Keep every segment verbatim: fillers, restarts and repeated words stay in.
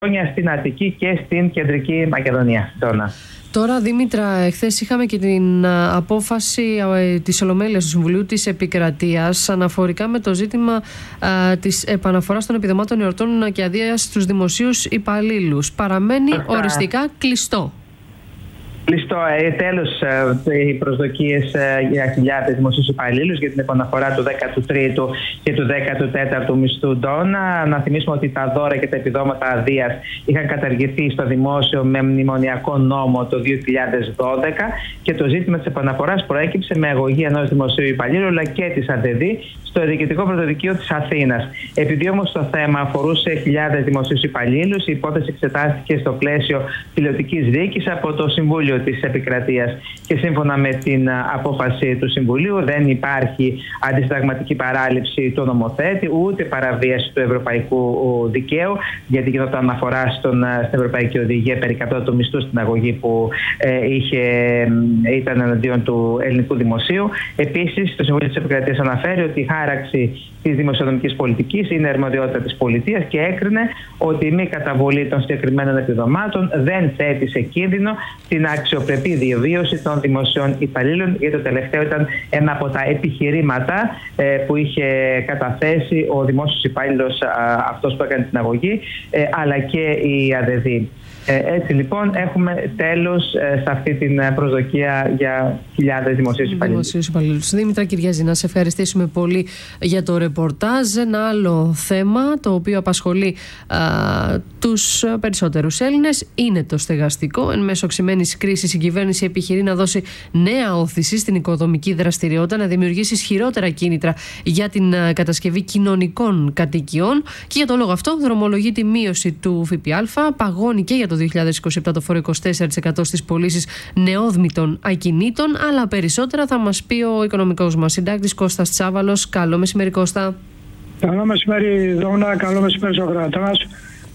χρόνια στην Αττική και στην Κεντρική Μακεδονία. Τώρα. Τώρα, Δήμητρα, εχθές είχαμε και την απόφαση της Ολομέλειας του Συμβουλίου της Επικρατείας αναφορικά με το ζήτημα α, της επαναφοράς των επιδομάτων εορτών και αδείας στους δημοσίους υπαλλήλους. Παραμένει Αυτά. οριστικά κλειστό. Κλειστό. Ε, τέλος, ε, οι προσδοκίες ε, για χιλιάδες δημοσίους υπαλλήλους για την επαναφορά του δέκατου τρίτου και του δέκατου τέταρτου μισθού ντόνα. Να θυμίσουμε ότι τα δώρα και τα επιδόματα αδείας είχαν καταργηθεί στο δημόσιο με μνημονιακό νόμο το δύο χιλιάδες δώδεκα και το ζήτημα της επαναφοράς προέκυψε με αγωγή ενός δημοσίου υπαλλήλου αλλά και της ΑΔΕΔΗ στο Διοικητικό Πρωτοδικείο της Αθήνας. Επειδή όμως το θέμα αφορούσε χιλιάδες δημοσίους υπαλλήλους, η υπόθεση εξετάστηκε στο πλαίσιο πιλωτικής δίκης από το Συμβούλιο της Επικρατείας και σύμφωνα με την απόφαση του Συμβουλίου δεν υπάρχει αντισυνταγματική παράληψη του νομοθέτη ούτε παραβίαση του ευρωπαϊκού δικαίου, γιατί γινόταν αναφορά στον, στην Ευρωπαϊκή Οδηγία περί κατώτατου μισθού στην αγωγή που ε, είχε, ήταν εναντίον του ελληνικού δημοσίου. Επίσης, το Συμβούλιο της Επικρατείας αναφέρει ότι η χάραξη της δημοσιονομικής πολιτικής είναι αρμοδιότητα της πολιτείας και έκρινε ότι η μη καταβολή των συγκεκριμένων επιδομάτων δεν θέτει σε κίνδυνο την αξιοπρεπή διαβίωση των δημοσίων υπαλλήλων, γιατί το τελευταίο ήταν ένα από τα επιχειρήματα ε, που είχε καταθέσει ο δημόσιος υπάλληλος αυτός που έκανε την αγωγή, ε, αλλά και η ΑΔΕΔΗ. Ε, έτσι λοιπόν έχουμε τέλος ε, σε αυτή την προσδοκία για χιλιάδες δημοσίους υπαλλήλους. Δήμητρα Κυριαζή, να σε ευχαριστήσουμε πολύ για το ρεπορτάζ. Ένα άλλο θέμα το οποίο απασχολεί α, τους περισσότερους Έλληνες είναι το στεγαστικό. Εν μέσω οξυμένης κρίσης η κυβέρνηση επιχειρεί να δώσει νέα όθηση στην οικοδομική δραστηριότητα, να δημιουργήσει ισχυρότερα κίνητρα για την α, κατασκευή κοινωνικών κατοικιών και για το λόγο αυτό δρομολογεί τη μείωση του ΦΠΑ, παγώνει και για το δύο χιλιάδες είκοσι επτά το φόρο είκοσι τέσσερα τοις εκατό στις πωλήσεις νεόδμητων ακινήτων, αλλά περισσότερα θα μας πει ο οικονομικός μας συντάκτης Κώστας Τσάβαλος. Καλό μεσημέρι, Κώστα. Καλό μεσημέρι, Δόνα. Καλό μεσημέρι στους ακροατές.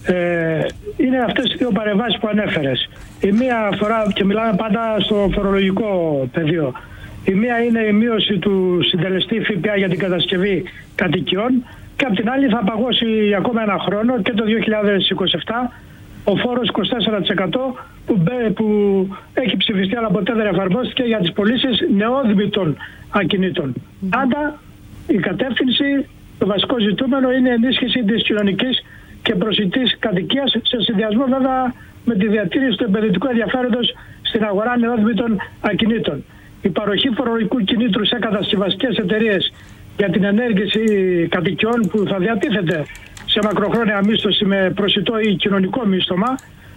Ε, είναι αυτές οι δύο παρεμβάσεις που ανέφερες. Η μία αφορά, και μιλάμε πάντα στο φορολογικό πεδίο, η μία είναι η μείωση του συντελεστή ΦΠΑ για την κατασκευή κατοικιών και απ' την άλλη θα παγώσει ακόμα ένα χρόνο και το δύο χιλιάδες είκοσι επτά ο φόρος είκοσι τέσσερα τοις εκατό που, που έχει ψηφιστεί αλλά ποτέ δεν εφαρμόστηκε για τις πωλήσεις νεόδμητων ακινήτων. Πάντα η κατεύθυνση, το βασικό ζητούμενο είναι η ενίσχυση της κοινωνικής και προσιτής κατοικίας σε συνδυασμό βέβαια με τη διατήρηση του επενδυτικού ενδιαφέροντος στην αγορά νεόδμητων ακινήτων. Η παροχή φορολογικού κινήτρου σε κατασκευαστικές εταιρείες για την ενέργεια κατοικιών που θα διατίθεται σε μακροχρόνια μίσθωση με προσιτό ή κοινωνικό μίσθωμα,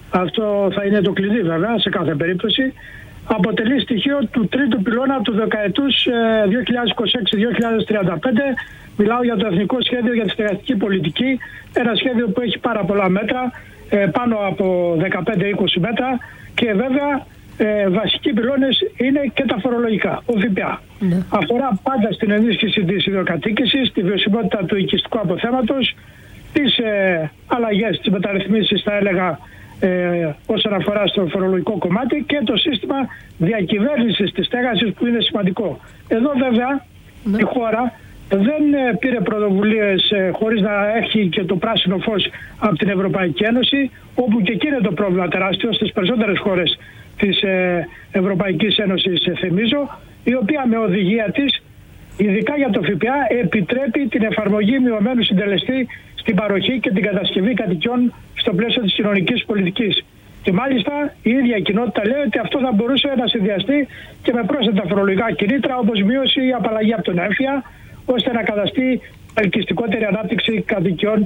αυτό θα είναι το κλειδί βέβαια σε κάθε περίπτωση, αποτελεί στοιχείο του τρίτου πυλώνα του δεκαετούς δύο χιλιάδες είκοσι έξι δύο χιλιάδες τριάντα πέντε. Μιλάω για το Εθνικό Σχέδιο για τη Στεγαστική Πολιτική, ένα σχέδιο που έχει πάρα πολλά μέτρα, πάνω από δεκαπέντε είκοσι μέτρα και βέβαια ε, βασικοί πυλώνες είναι και τα φορολογικά, ο ΦΠΑ. Ναι. Αφορά πάντα στην ενίσχυση της ιδιοκατοίκησης, τη βιωσιμότητα του οικιστικού αποθέματος, τις ε, αλλαγές, τις μεταρρυθμίσεις θα έλεγα ε, όσον αφορά στο φορολογικό κομμάτι και το σύστημα διακυβέρνησης της στέγασης που είναι σημαντικό. Εδώ βέβαια ναι. η χώρα δεν πήρε πρωτοβουλίες ε, χωρίς να έχει και το πράσινο φως από την Ευρωπαϊκή Ένωση, όπου και εκεί είναι το πρόβλημα τεράστιο στις περισσότερες χώρες της ε, Ευρωπαϊκής Ένωσης, ε, θυμίζω, η οποία με οδηγία της, ειδικά για το ΦΠΑ, επιτρέπει την εφαρμογή μειωμένου συντελεστή στην παροχή και την κατασκευή κατοικιών στο πλαίσιο της κοινωνικής πολιτικής. Και μάλιστα η ίδια η κοινότητα λέει ότι αυτό θα μπορούσε να συνδυαστεί και με πρόσθετα φορολογικά κινήτρα όπως μείωση ή απαλλαγή από τον έμφυα, ώστε να καταστεί ελκυστικότερη ανάπτυξη κατοικιών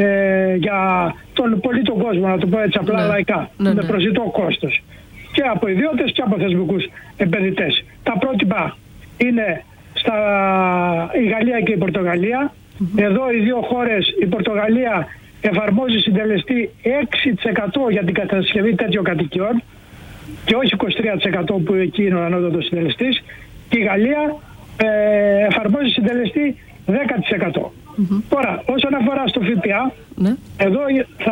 ε, για τον πολύ τον κόσμο, να το πω έτσι απλά ναι. λαϊκά, ναι, με ναι. προσιτό κόστος. Και από ιδιώτες και από θεσμικούς επενδυτές. Τα πρότυπα είναι στα, η Γαλλία και η Πορτογαλία. Mm-hmm. Εδώ οι δύο χώρες, η Πορτογαλία εφαρμόζει συντελεστή έξι τοις εκατό για την κατασκευή τέτοιων κατοικιών και όχι είκοσι τρία τοις εκατό που εκεί είναι ο ανώτατος συντελεστής, και η Γαλλία ε, εφαρμόζει συντελεστή δέκα τοις εκατό. Mm-hmm. Τώρα, όσον αφορά στο ΦΠΑ, mm-hmm. εδώ θα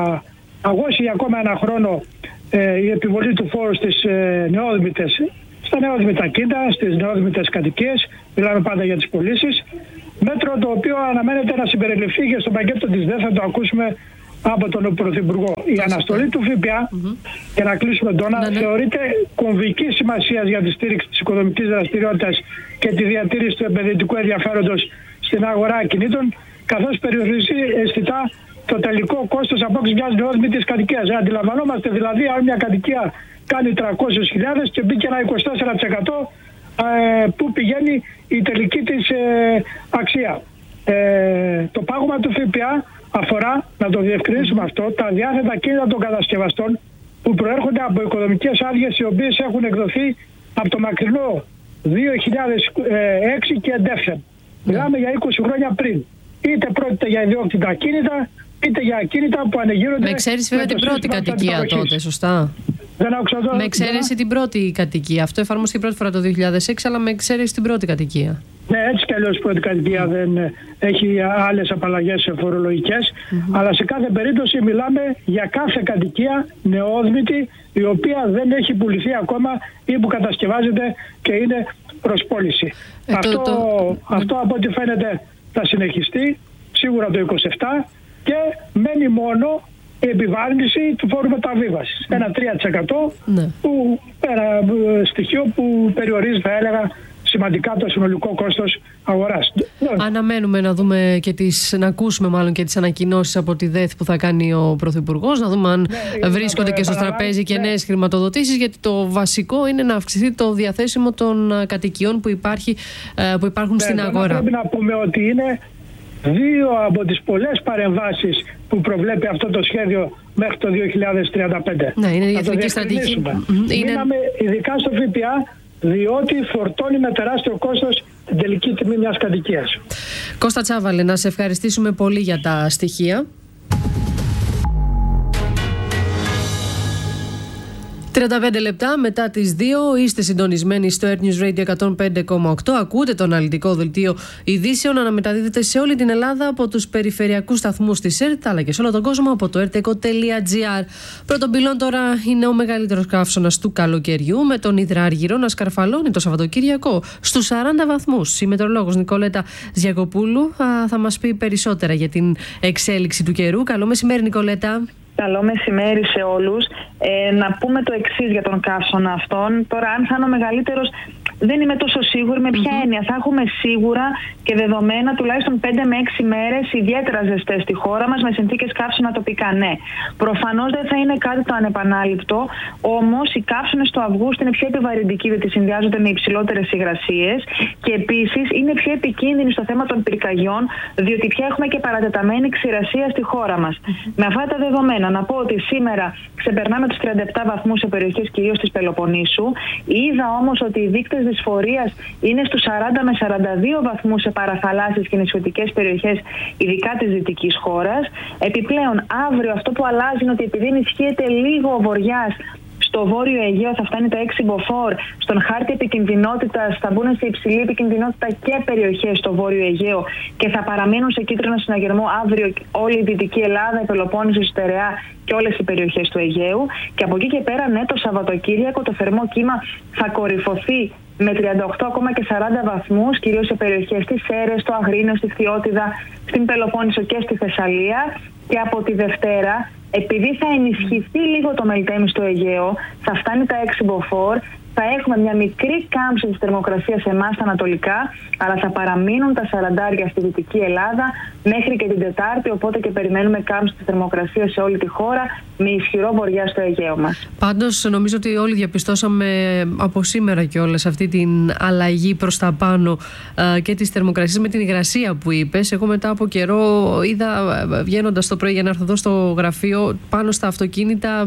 αγώσει για ακόμα ένα χρόνο ε, η επιβολή του φόρου στις ε, νεόδμητες, στα νεόδμητα κίνητα, στις νεόδμητες κατοικίες, μιλάμε πάντα για τις πωλήσεις, μέτρο το οποίο αναμένεται να συμπεριληφθεί και στο πακέτο της ΔΕ, θα το ακούσουμε από τον Πρωθυπουργό. Η αναστολή του ΦΠΑ, mm-hmm. για να κλείσουμε τον ναι, ναι. θεωρείται κομβική σημασία για τη στήριξη της οικονομικής δραστηριότητας και τη διατήρηση του επενδυτικού ενδιαφέροντος στην αγορά ακινήτων, καθώς περιορίζει αισθητά το τελικό κόστος απόκτησης μιας νεόδμητης κατοικίας. Αντιλαμβανόμαστε δηλαδή αν μια κατοικία κάνει τριακόσιες χιλιάδες και μπήκε ένα είκοσι τέσσερα τοις εκατό ε, που πηγαίνει η τελική της ε, αξία. Ε, το πάγωμα του ΦΠΑ αφορά, να το διευκρινίσουμε αυτό, τα διάθετα κίνητα των κατασκευαστών που προέρχονται από οικονομικές άδειες οι οποίες έχουν εκδοθεί από το μακρινό δύο χιλιάδες έξι και εντεύθεν. Μιλάμε για είκοσι χρόνια πριν. Είτε πρόκειται για ιδιόκτητα ακίνητα, είτε για ακίνητα που ανεγείρονται. Με εξαίρεση βέβαια την πρώτη κατοικία τότε, σωστά. Δεν άκουσα τώρα. Με εξαίρεση την πρώτη κατοικία. Αυτό εφαρμόστηκε πρώτη φορά το δύο χιλιάδες έξι, αλλά με εξαίρεση την πρώτη κατοικία. Ναι, έτσι κι αλλιώς η πρώτη κατοικία mm. δεν έχει άλλες απαλλαγές φορολογικές, mm-hmm. αλλά σε κάθε περίπτωση μιλάμε για κάθε κατοικία νεόδμητη η οποία δεν έχει πουληθεί ακόμα ή που κατασκευάζεται και είναι προς πώληση. Ε, αυτό, το, το... αυτό από ό,τι φαίνεται θα συνεχιστεί σίγουρα το είκοσι επτά και μένει μόνο η επιβάρυνση του φόρου μεταβίβασης. Mm. Ένα τρία τοις εκατό ναι. που, ένα στοιχείο που περιορίζει, θα έλεγα, σημαντικά το συνολικό κόστος αγοράς. Αναμένουμε να δούμε και τις, να ακούσουμε μάλλον και τις ανακοινώσεις από τη ΔΕΘ που θα κάνει ο Πρωθυπουργός, να δούμε αν ναι, βρίσκονται και στο τραπέζι και ναι. νέες χρηματοδοτήσεις, γιατί το βασικό είναι να αυξηθεί το διαθέσιμο των κατοικιών που, υπάρχει, που υπάρχουν ναι, στην αγορά. Πρέπει να πούμε ότι είναι δύο από τις πολλές παρεμβάσεις που προβλέπει αυτό το σχέδιο μέχρι το δύο χιλιάδες τριάντα πέντε. Ναι, είναι η εθνική στρατηγική. Μείναμε ειδικά στο ΦΠΑ, διότι φορτώνει με τεράστιο κόστος την τελική τιμή μιας κατοικίας. Κώστα Τσάβαλε, να σε ευχαριστήσουμε πολύ για τα στοιχεία. τριάντα πέντε λεπτά μετά τις δύο είστε συντονισμένοι στο Earth News Radio εκατόν πέντε κόμμα οκτώ. Ακούτε το αναλυτικό δελτίο ειδήσεων, αναμεταδίδεται σε όλη την Ελλάδα από τους περιφερειακούς σταθμούς της ΕΡΤ αλλά και σε όλο τον κόσμο από το ερτεκο τελεία τζι άρ. Πρώτον πυλών τώρα είναι ο μεγαλύτερος καύσωνας του καλοκαιριού, με τον υδράργυρο να σκαρφαλώνει το Σαββατοκύριακο στους σαράντα βαθμούς. Η μετεωρολόγος Νικολέτα Ζιακοπούλου θα μας πει περισσότερα για την εξέλιξη του καιρού. Καλό μεσημέρι, Νικολέτα. Καλό μεσημέρι σε όλους. Ε, να πούμε το εξής για τον καύσωνα αυτόν. Τώρα, αν θα είναι ο μεγαλύτερος, δεν είμαι τόσο σίγουρη με ποια mm-hmm. έννοια. Θα έχουμε σίγουρα και δεδομένα τουλάχιστον πέντε με έξι μέρες ιδιαίτερα ζεστές στη χώρα μας με συνθήκες καύσωνα τοπικά. Ναι, προφανώς δεν θα είναι κάτι το ανεπανάληπτο, όμως οι καύσωνες του Αυγούστου είναι πιο επιβαρυντικοί διότι συνδυάζονται με υψηλότερες υγρασίες και επίσης είναι πιο επικίνδυνοι στο θέμα των πυρκαγιών, διότι πια έχουμε και παρατεταμένη ξηρασία στη χώρα μας. Mm-hmm. Με αυτά τα δεδομένα, να πω ότι σήμερα ξεπερνάμε τους τριάντα επτά βαθμούς σε περιοχές κυρίως της Πελοποννήσου. Είδα όμως ότι οι δείκτες δυσφορίας είναι στους σαράντα με σαράντα δύο βαθμούς σε παραθαλάσσιες και νησιωτικές περιοχές, ειδικά της δυτικής χώρας. Επιπλέον, αύριο αυτό που αλλάζει είναι ότι επειδή ενισχύεται λίγο ο βοριάς, στο Βόρειο Αιγαίο θα φτάνει τα έξι μποφόρ, στον χάρτη επικινδυνότητας θα μπουν σε υψηλή επικινδυνότητα και περιοχές στο Βόρειο Αιγαίο και θα παραμείνουν σε κίτρινο συναγερμό αύριο όλη η Δυτική Ελλάδα, η Πελοπόννησο, η Στερεά και όλες οι περιοχές του Αιγαίου. Και από εκεί και πέρα, ναι, το Σαββατοκύριακο το θερμό κύμα θα κορυφωθεί με τριάντα οκτώ ακόμα και σαράντα βαθμούς, κυρίως σε περιοχές της Σέρρες, στο Αγρίνιο, στη Φθιώτιδα, στην Πελοπόννησο και στη Θεσσαλία. Και από τη Δευτέρα, επειδή θα ενισχυθεί λίγο το μελτέμι στο Αιγαίο, θα φτάνει τα έξι μποφόρ, θα έχουμε μια μικρή κάμψη της θερμοκρασίας σε εμάς τα ανατολικά, αλλά θα παραμείνουν τα σαραντάρια στη Δυτική Ελλάδα μέχρι και την Τετάρτη, οπότε και περιμένουμε κάμψη της θερμοκρασίας σε όλη τη χώρα με ισχυρό βορειά στο Αιγαίο μας. Πάντως νομίζω ότι όλοι διαπιστώσαμε από σήμερα κιόλας αυτή την αλλαγή προς τα πάνω ε, και της θερμοκρασίας με την υγρασία που είπες. Εγώ μετά από καιρό είδα βγαίνοντας το πρωί για να έρθω εδώ στο γραφείο πάνω στα αυτοκίνητα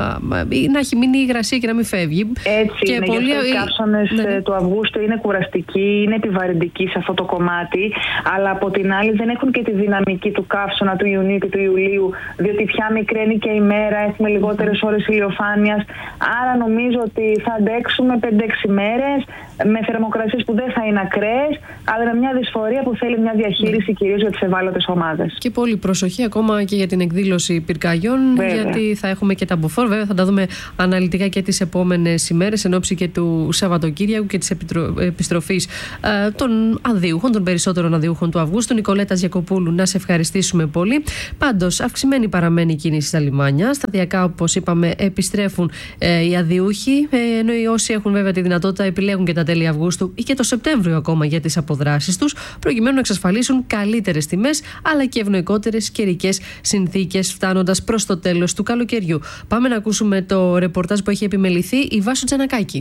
ε, ε, να έχει μείνει η υγρασία και να μην φεύγει. Έτσι και είναι, πολύ... γιατί οι καύσωνες ναι. του Αυγούστου είναι κουραστικοί, είναι επιβαρυντικοί σε αυτό το κομμάτι, αλλά από την άλλη δεν έχουν και τη δυναμική του καύσωνα του Ιουνίου και του Ιουλίου, διότι πια μικραίνει και η μέρα, έχουμε λιγότερες ώρες ηλιοφάνειας, άρα νομίζω ότι θα αντέξουμε πέντε έξι μέρες με θερμοκρασίες που δεν θα είναι ακραίες, αλλά με μια δυσφορία που θέλει μια διαχείριση κυρίως για τις ευάλωτες ομάδες. Και πολύ προσοχή ακόμα και για την εκδήλωση πυρκαγιών, βέβαια. Γιατί θα έχουμε και τα μποφόρ, βέβαια θα τα δούμε αναλυτικά και τις επόμενες ημέρες εν ώψη άποψη και του Σαββατοκύριακου και της επιστροφής ε, των αδειούχων, των περισσότερων αδειούχων του Αυγούστου. Νικολέτα Γιακοπούλου, να σε ευχαριστήσουμε πολύ. Πάντως, αυξημένη παραμένει η κίνηση στα λιμάνια. Σταδιακά, όπως είπαμε, επιστρέφουν ε, οι αδειούχοι, ε, ενώ οι όσοι έχουν βέβαια τη δυνατότητα επιλέγουν και τα τέλη Αυγούστου ή και το Σεπτέμβριο ακόμα για τις αποδράσεις τους, προκειμένου να εξασφαλίσουν καλύτερες τιμές αλλά και ευνοϊκότερες καιρικές συνθήκες, φτάνοντας προς το τέλος του καλοκαιριού. Πάμε να ακούσουμε το ρεπορτάζ που έχει επιμεληθεί η Βάσο Τζανακάκη.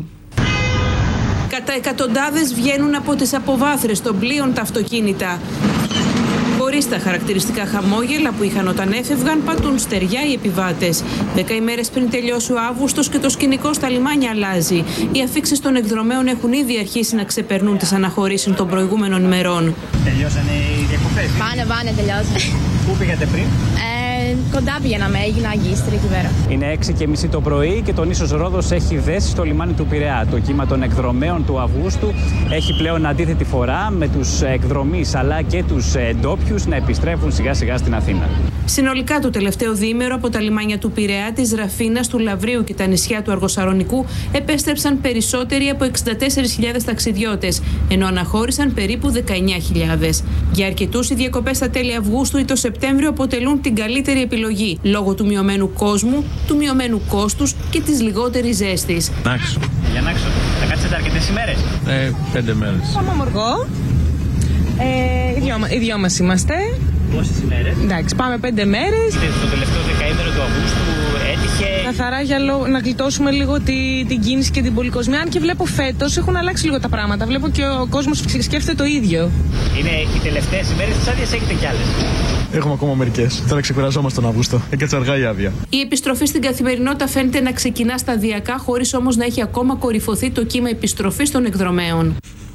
Κατά εκατοντάδες βγαίνουν από τις αποβάθρες των πλοίων τα αυτοκίνητα. Χωρίς τα χαρακτηριστικά χαμόγελα που είχαν όταν έφευγαν, πατούν στεριά οι επιβάτες. Δέκα ημέρες πριν τελειώσει ο Αύγουστος και το σκηνικό στα λιμάνια αλλάζει. Οι αφίξεις των εκδρομέων έχουν ήδη αρχίσει να ξεπερνούν τις αναχωρήσεις των προηγούμενων ημερών. Τελειώσανε οι διακοπές. Πάνε, πάνε, τελειώσανε. Πού πήγατε πριν? Ε, κοντά πήγαμε, έγινα Αγγίστρια εκεί πέρα. Είναι έξι και μισή το πρωί και το νήσος Ρόδος έχει δέσει στο λιμάνι του Πειραιά. Το κύμα των εκδρομέων του Αυγούστου έχει πλέον αντίθετη φορά, με τους εκδρομείς αλλά και τους ντόπιους να επιστρέφουν σιγά σιγά στην Αθήνα. Συνολικά το τελευταίο διήμερο από τα λιμάνια του Πειραιά, της Ραφίνας, του Λαβρίου και τα νησιά του Αργοσαρονικού επέστρεψαν περισσότεροι από εξήντα τέσσερις χιλιάδες ταξιδιώτες, ενώ αναχώρησαν περίπου δεκαεννιά χιλιάδες. Για αρκετούς οι διακοπές στα τέλη Αυγούστου ή το Σεπτέμβριο αποτελούν την καλύτερη επιλογή, λόγω του μειωμένου κόσμου, του μειωμένου κόστους και της λιγότερης ζέστης. Νάξο. Για Νάξο. Θα κάτσετε αρκετές ημέρες? Ε, πέντε μέρες. Πάμε Αμοργό. Ε, οι, δυο, οι δυο μας είμαστε. Πόσες ημέρες? Εντάξει, πάμε πέντε μέρες. Το τελευταίο δεκαήμερο του Αυγούστου έτυχε. Καθαρά για λο... να γλιτώσουμε λίγο τη, την κίνηση και την πολυκοσμία. Αν και βλέπω φέτος έχουν αλλάξει λίγο τα πράγματα. Βλέπω και ο κόσμος σκέφτεται το ίδιο. Είναι οι τελευταίες ημέρες της άδειας, έχετε κι άλλες? Έχουμε ακόμα μερικές. Τώρα ξεκουραζόμαστε τον Αύγουστο. Έκατσε αργά η άδεια. Η επιστροφή στην καθημερινότητα φαίνεται να ξεκινά σταδιακά, χωρίς όμως να έχει ακόμα κορυφωθεί το κύμα επιστροφής των εκδρομέων.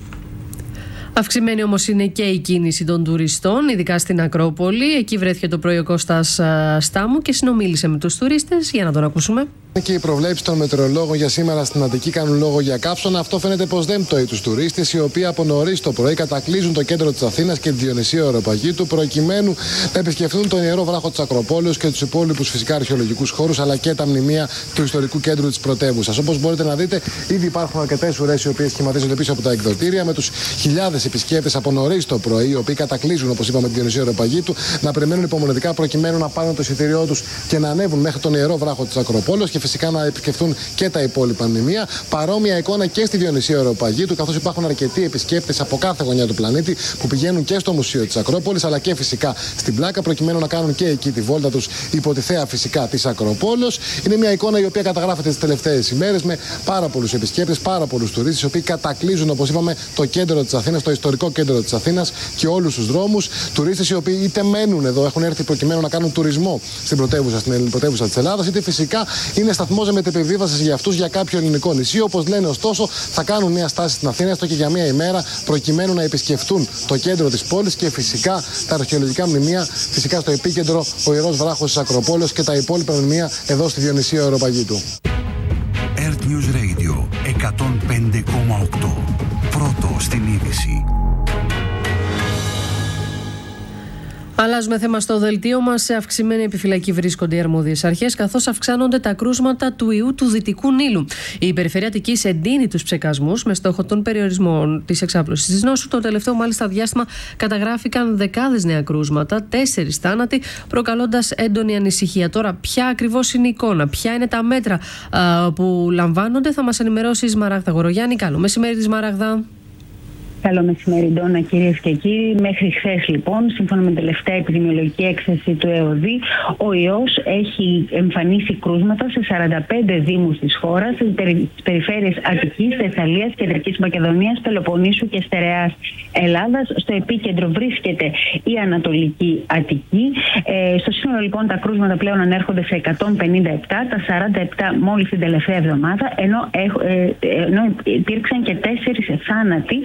Αυξημένη όμως είναι και η κίνηση των τουριστών, ειδικά στην Ακρόπολη. Εκεί βρέθηκε το πρωί ο Κώστας Στάμου και συνομίλησε με τους τουρίστες. Για να τον ακούσουμε. Και οι προβλέψεις των μετεωρολόγων για σήμερα στην Αττική κάνουν λόγο για κάψωνα. Αυτό φαίνεται πως δεν πτωεί τους τουρίστες, οι οποίοι από νωρίς το πρωί κατακλείζουν το κέντρο της Αθήνας και τη Διονυσίου Αεροπαγήτου, προκειμένου να επισκεφθούν τον ιερό βράχο της Ακροπόλεως και τους υπόλοιπους φυσικά αρχαιολογικούς χώρους, αλλά και τα μνημεία του ιστορικού κέντρου της πρωτεύουσας. Όπως μπορείτε να δείτε, ήδη υπάρχουν αρκετές ουρές οι οποίες σχηματίζονται πίσω από τα εκδοτήρια, με τους χιλιάδες επισκέπτες από νωρίς το πρωί, οι οποίοι κατακλείζουν, όπως είπαμε, τη Διονυσίου Αεροπαγήτου, να περιμένουν υπομονετικά προκειμένου να πάρουν το εισιτήριό τους και να ανέβουν μέχρι τον ιερό βράχο της Ακροπόλεως και φυσικά να επισκεφθούν και τα υπόλοιπα μνημεία. Παρόμοια εικόνα και στη Διονυσίου Αεροπαγήτου, καθώς υπάρχουν αρκετοί επισκέπτες από κάθε γωνιά του πλανήτη που πηγαίνουν και στο Μουσείο της Ακρόπολης αλλά και φυσικά στην Πλάκα, προκειμένου να κάνουν και εκεί τη βόλτα τους υπό τη θέα φυσικά της Ακροπόλεως. Είναι μια εικόνα η οποία καταγράφεται τις τελευταίες ημέρες με πάρα πολλούς επισκέπτες, πάρα πολλούς τουρίστες, οι οποίοι κατακλείζουν, όπως είπαμε, το κέντρο της Αθήνας, το ιστορικό κέντρο της Αθήνας και όλους τους δρόμους. Τουρίστες οι οποίοι είτε μένουν εδώ, έχουν έρθει προκειμένου να κάνουν τουρισμό στην πρωτεύουσα, στην ελληνική πρωτεύουσα της Ελλάδας, είτε φυσικά είναι σταθμός μετεπιβίβασης για αυτούς για κάποιο ελληνικό νησί. Όπως λένε, ωστόσο, θα κάνουν μια στάση στην Αθήνα, έστω και για μια ημέρα, προκειμένου να επισκεφτούν το κέντρο της πόλης και φυσικά τα αρχαιολογικά μνημεία, φυσικά στο επίκεντρο ο ιερός βράχος της Ακροπόλεως και τα υπόλοιπα μνημεία εδώ στη Διονυσίου Αεροπαγήτου. Earth News Radio εκατόν πέντε κόμμα οκτώ. Πρώτο στην είδηση. Αλλάζουμε θέμα στο δελτίο μας. Σε αυξημένη επιφυλακή βρίσκονται οι αρμόδιες αρχές, καθώς αυξάνονται τα κρούσματα του ιού του Δυτικού Νείλου. Η Περιφέρεια Αττικής εντείνει τους ψεκασμούς με στόχο τον περιορισμό της εξάπλωσης της νόσου. Το τελευταίο μάλιστα διάστημα καταγράφηκαν δεκάδες νέα κρούσματα, τέσσερις θάνατοι, προκαλώντας έντονη ανησυχία. Τώρα, ποια ακριβώς είναι η εικόνα, ποια είναι τα μέτρα α, που λαμβάνονται, θα μας ενημερώσει η Σμαράγδα Γορογιάννη. Καλό μεσημέρι, τη Σμαράγδα. Καλό μεσημέρι, Ντόνα, κυρίες και κύριοι. Μέχρι χθες, λοιπόν, σύμφωνα με την τελευταία επιδημιολογική έκθεση του ΕΟΔΗ, ο ιός έχει εμφανίσει κρούσματα σε σαράντα πέντε δήμους της χώρας, στις περιφέρειες Αττικής, Θεσσαλίας, Κεντρικής Μακεδονίας, Πελοποννήσου και Στερεάς Ελλάδας. Στο επίκεντρο βρίσκεται η Ανατολική Αττική. Ε, στο σύνολο, λοιπόν, τα κρούσματα πλέον ανέρχονται σε εκατόν πενήντα επτά, τα σαράντα επτά μόλις την τελευταία εβδομάδα, ενώ, ε, ενώ υπήρξαν και τέσσερις θάνατοι.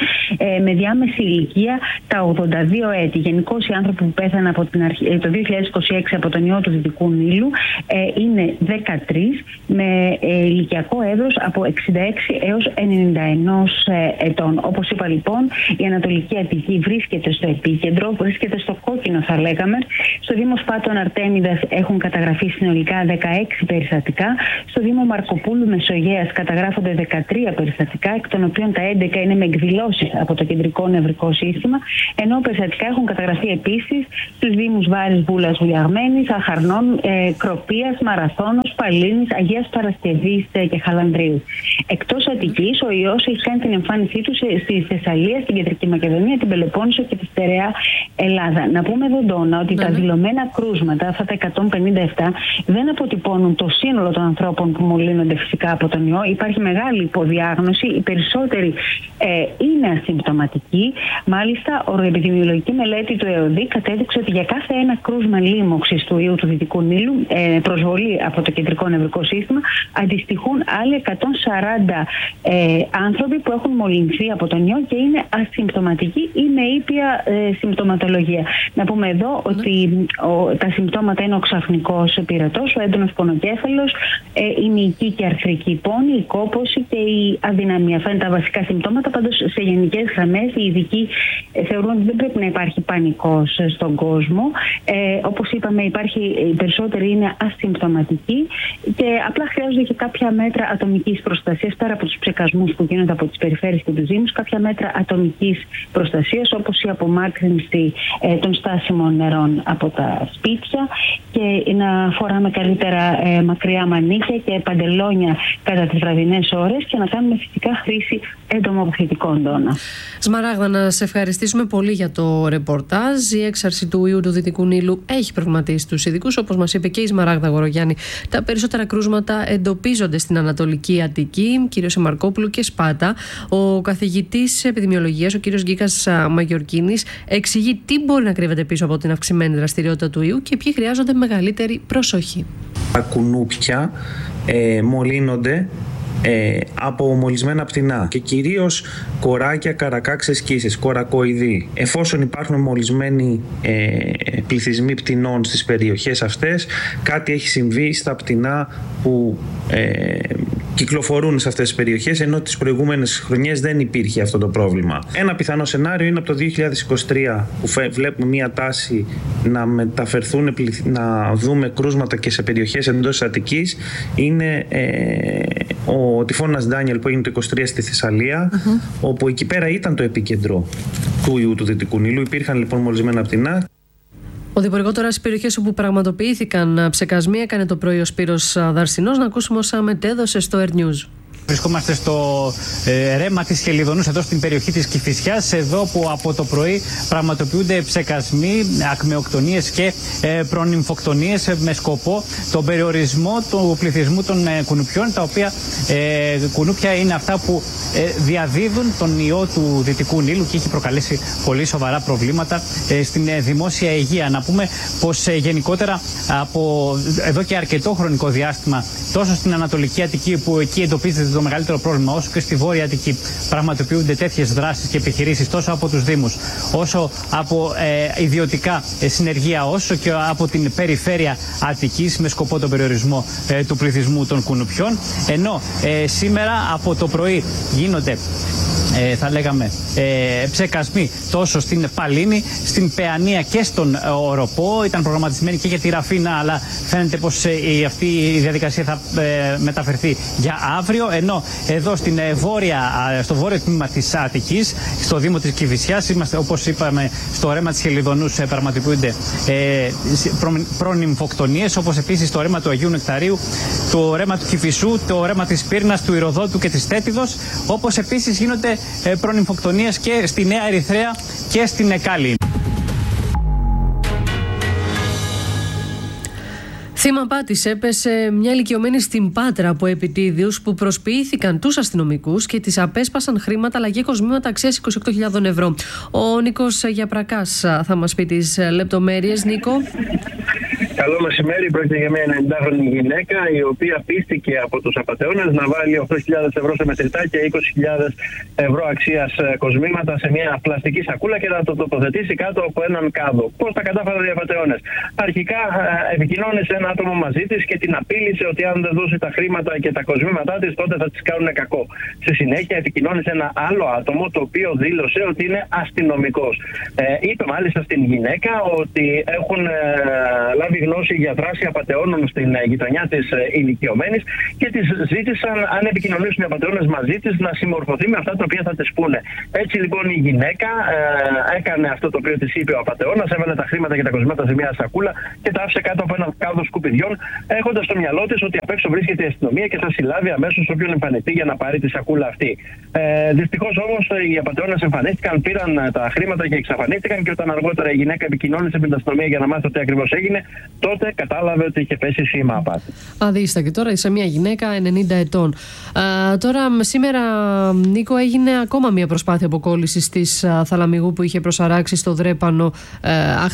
ε, με διάμεση ηλικία τα ογδόντα δύο έτη. Γενικώς οι άνθρωποι που πέθαναν από την αρχή, το δύο χιλιάδες είκοσι έξι από τον ιό του Δυτικού Νείλου ε, είναι δεκατρείς, με ε, ηλικιακό εύρος από εξήντα έξι έως ενενήντα ένα ε, ετών. Όπως είπα λοιπόν, η Ανατολική Αττική βρίσκεται στο επίκεντρο, βρίσκεται στο κόκκινο θα λέγαμε. Στο Δήμο Σπάτων Αρτέμιδας έχουν καταγραφεί συνολικά δεκαέξι περιστατικά. Στο Δήμο Μαρκοπούλου Μεσογείας καταγράφονται δεκατρία περιστατικά, εκ των οποίων τα έντεκα είναι με εκδηλώσεις από το κεντρικό νευρικό σύστημα, ενώ περιστατικά έχουν καταγραφεί επίσης στους Δήμους Βάρης, Βούλας, Βουλιαγμένης, Αχαρνών, ε, Κροπίας, Μαραθώνος, Παλίνης, Αγίας Παρασκευής ε, και Χαλανδρίου. Εκτός Αττικής, ο ιός έχει κάνει την εμφάνισή του στη Θεσσαλία, στην Κεντρική Μακεδονία, την Πελοπόννησο και τη στερεά Ελλάδα. Να πούμε εδώ, Ντόνα, ότι ναι. τα δηλωμένα κρούσματα, αυτά τα εκατόν πενήντα επτά, δεν αποτυπώνουν το σύνολο των ανθρώπων που μολύνονται φυσικά από τον ιό. Υπάρχει μεγάλη υποδιάγνωση. Οι περισσότεροι ε, είναι ασυμπτωματικοί. Μάλιστα, η επιδημιολογική μελέτη του ΕΟΔΗ κατέδειξε ότι για κάθε ένα κρούσμα λίμωξης του ιού του Δυτικού Νείλου, ε, προσβολή από το κεντρικό νευρικό σύστημα, αντιστοιχούν άλλοι εκατόν σαράντα ε, άνθρωποι που έχουν μολυνθεί από τον ιό και είναι ασυμπτωματικοί ή με ήπια ε, συμπτωματολογία. Να πούμε εδώ mm. ότι ο, τα συμπτώματα είναι ο ξαφνικός πυρετός, ο έντονος πονοκέφαλος, ε, η μυϊκή και αρθρική πόνη, η κόπωση και η αδυναμία. Αυτά είναι τα βασικά συμπτώματα. Πάντως, σε γενικές γραμμές, οι ειδικοί ε, θεωρούν ότι δεν πρέπει να υπάρχει πανικός στον κόσμο. Ε, όπως είπαμε, υπάρχει, οι περισσότεροι είναι ασυμπτωματικοί και απλά χρειάζονται και κάποια μέτρα ατομικής προστασίας, πέρα από τους ψεκασμούς που γίνονται από τις περιφέρειες και τους Δήμους, κάποια μέτρα ατομικής προστασίας, όπως η απομάκρυνση ε, των στάσιμων νερών από τα σπίτια και να φοράμε καλύτερα ε, μακριά μανίκια και παντελόνια κατά τις βραδινές ώρες και να κάνουμε φυσικά χρήση εντομοποθητικών, Ντόνα. Σμαράγδα, να σε ευχαριστήσουμε πολύ για το ρεπορτάζ. Η έξαρση του ιού του Δυτικού Νείλου έχει προβληματίσει τους ειδικούς, όπως μας είπε και η Σμαράγδα Γορογιάννη. Τα περισσότερα κρούσματα εντοπίζονται στην Ανατολική Αττική, κυρίως σε Μαρκόπουλο και Σπάτα. Ο καθηγητής επιδημιολογίας, ο κύριος Γκίκας Μαγιορκίνης, εξηγεί τι μπορεί να κρύβεται πίσω από την αυξημένη δραστηριότητα του ιού και ποιοι χρειάζονται μεγαλύτερη προσοχή. Τα κουνούπια ε, μολύνονται Ε, από μολυσμένα πτηνά και κυρίως κοράκια, καρακάξες, σκύσες, κορακοειδή. Εφόσον υπάρχουν μολυσμένοι ε, πληθυσμοί πτηνών στις περιοχές αυτές, κάτι έχει συμβεί στα πτηνά που ε, κυκλοφορούν σε αυτές τις περιοχές, ενώ τις προηγούμενες χρονιές δεν υπήρχε αυτό το πρόβλημα. Ένα πιθανό σενάριο είναι από το δύο χιλιάδες είκοσι τρία που βλέπουμε μια τάση να μεταφερθούν, να δούμε κρούσματα και σε περιοχές εντός της Αττικής. Είναι ε, ο τυφώνας Ντάνιελ που έγινε το είκοσι τρία στη Θεσσαλία, uh-huh. όπου εκεί πέρα ήταν το επίκεντρο του ιού του Δυτικού Νείλου. Υπήρχαν λοιπόν μολυσμένα πτηνά. Ο Διπουργός τώρα στις περιοχές όπου πραγματοποιήθηκαν ψεκασμοί έκανε το πρωί ο Σπύρος Δαρσινός. Να ακούσουμε όσα μετέδωσε στο Air News. Βρισκόμαστε στο ε, ρέμα της Χελιδονούς, εδώ στην περιοχή της Κηφισιάς, εδώ που από το πρωί πραγματοποιούνται ψεκασμοί, ακμεοκτονίες και ε, προνυμφοκτονίες με σκοπό τον περιορισμό του πληθυσμού των ε, κουνουπιών, τα οποία ε, κουνούπια είναι αυτά που ε, διαδίδουν τον ιό του Δυτικού Νείλου και έχει προκαλέσει πολύ σοβαρά προβλήματα ε, στην ε, δημόσια υγεία. Να πούμε πως ε, γενικότερα από εδώ και αρκετό χρονικό διάστημα, τόσο στην Ανατολική Αττική που εκεί εντοπίζεται το μεγαλύτερο πρόβλημα, όσο και στη Βόρεια Αττική πραγματοποιούνται τέτοιες δράσεις και επιχειρήσεις τόσο από τους Δήμους, όσο από ε, ιδιωτικά ε, συνεργεία, όσο και από την περιφέρεια Αττικής με σκοπό τον περιορισμό ε, του πληθυσμού των κουνουπιών. Ενώ ε, σήμερα από το πρωί γίνονται Ε, θα λέγαμε ε, ψεκασμοί τόσο στην Παλίνη, στην Παιανία και στον ε, Οροπό. Ήταν προγραμματισμένοι και για τη Ραφίνα, αλλά φαίνεται πως ε, η, αυτή η διαδικασία θα ε, μεταφερθεί για αύριο. Ενώ εδώ στην, ε, βόρεια, ε, στο βόρειο τμήμα της Αττικής, στο Δήμο της Κηφισιάς, είμαστε, όπως είπαμε, στο ρέμα της Χελιδονούς, ε, πραγματοποιούνται ε, προ, προνυμφοκτονίες, όπως επίσης το ρέμα του Αγίου Νεκταρίου, το ρέμα του Κηφισού, το ρέμα της Πύρνας, του Ηρωδότου και της Τέτιδος, όπως επίσης γίνονται προνυμφοκτονίες και στη Νέα Ερυθρέα και στην Εκάλη. Θύμα πάτης έπεσε μια ηλικιωμένη στην Πάτρα από επιτίδιους που προσποιήθηκαν τους αστυνομικούς και της απέσπασαν χρήματα αλλά και κοσμήματα αξίας είκοσι οκτώ χιλιάδες ευρώ. Ο Νίκος Γιαπρακάς θα μας πει τις λεπτομέρειες. Νίκο. Καλό μεσημέρι. Πρόκειται για μια ενενηντάχρονη γυναίκα η οποία πίστηκε από τους απατεώνες να βάλει οκτώ χιλιάδες ευρώ σε μετρητά και είκοσι χιλιάδες ευρώ αξίας κοσμήματα σε μια πλαστική σακούλα και να το τοποθετήσει κάτω από έναν κάδο. Πώς τα κατάφεραν οι απατεώνες? Αρχικά επικοινώνησε ένα άτομο μαζί της και την απείλησε ότι αν δεν δώσει τα χρήματα και τα κοσμήματά της, τότε θα της κάνουν κακό. Στη συνέχεια επικοινώνησε ένα άλλο άτομο, το οποίο δήλωσε ότι είναι αστυνομικός. Ε, είπε μάλιστα στην γυναίκα ότι έχουν ε, λάβει γνώση για δράση απατεώνων στην ε, γειτονιά της ε, ηλικιωμένης και της ζήτησαν, αν επικοινωνήσουν οι απατεώνες μαζί της, να συμμορφωθεί με αυτά τα οποία θα της πούνε. Έτσι λοιπόν η γυναίκα ε, έκανε αυτό το οποίο της είπε ο απατεώνας, έβαλε τα χρήματα και τα κοσμήματα σε μια σακούλα και τα άφησε κάτω από ένα κάδο σκουπιδιών, έχοντας στο μυαλό της ότι απ' έξω βρίσκεται η αστυνομία και θα συλλάβει αμέσως όποιον εμφανιστεί για να πάρει τη σακούλα αυτή. Ε, Δυστυχώς όμως οι απατεώνες εμφανίστηκαν, πήραν τα χρήματα και εξαφανίστηκαν, και όταν αργότερα η γυναίκα επικοινώνησε με την αστυνομία για να μάθει τι ακριβώς έγινε, τότε κατάλαβε ότι είχε πέσει θύμα απάτη. Αδίστα και τώρα σε μια γυναίκα ενενήντα ετών. Α, τώρα σήμερα, Νίκο, έγινε ακόμα μια προσπάθεια αποκόλλησης της α, θαλαμιγού που είχε προσαράξει στο Δρέπανο ε,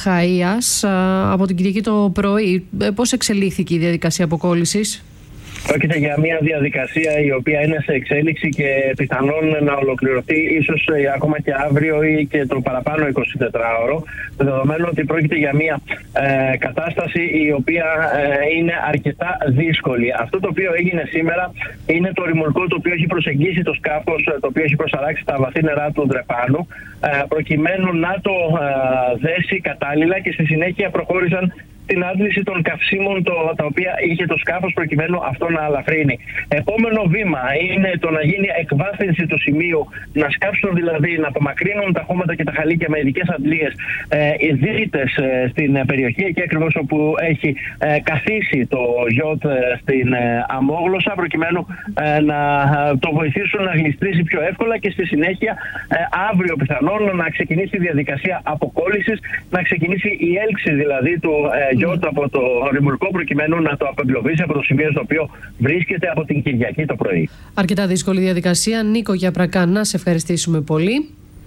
Αχαΐας α, από την Κυριακή το πρωί. Ε, πώς εξελίχθηκε η διαδικασία αποκόλλησης? Πρόκειται για μια διαδικασία η οποία είναι σε εξέλιξη και πιθανόν να ολοκληρωθεί ίσως ακόμα και αύριο ή και το παραπάνω εικοσιτετράωρο, δεδομένου ότι πρόκειται για μια ε, κατάσταση η οποία ε, είναι αρκετά δύσκολη. Αυτό το οποίο έγινε σήμερα είναι το ρημουλκό το οποίο έχει προσεγγίσει το σκάφος, το οποίο έχει προσαράξει στα βαθύ νερά του Δρεπάνου, ε, προκειμένου να το ε, δέσει κατάλληλα, και στη συνέχεια προχώρησαν την άντληση των καυσίμων το, τα οποία είχε το σκάφος, προκειμένου αυτό να αλαφρύνει. Επόμενο βήμα είναι το να γίνει εκβάθυνση του σημείου, να σκάψουν δηλαδή, να απομακρύνουν τα χώματα και τα χαλίκια με ειδικές αντλίες ε, δίτες ε, στην περιοχή, εκεί ακριβώς όπου έχει ε, καθίσει το γιότ ε, στην ε, αμόγλωσσα, προκειμένου ε, να το βοηθήσουν να γλιστρήσει πιο εύκολα, και στη συνέχεια ε, αύριο πιθανόν να ξεκινήσει η διαδικασία αποκόλλησης, να ξεκινήσει η έλξη δηλαδή του ε, γιότ από το ρημουλκό, προκειμένου να το απεγκλωβίσει από το σημείο στο οποίο βρίσκεται από την Κυριακή το πρωί. Αρκετά δύσκολη διαδικασία. Νίκο Γιαπρακά, να σε ευχαριστήσουμε πολύ.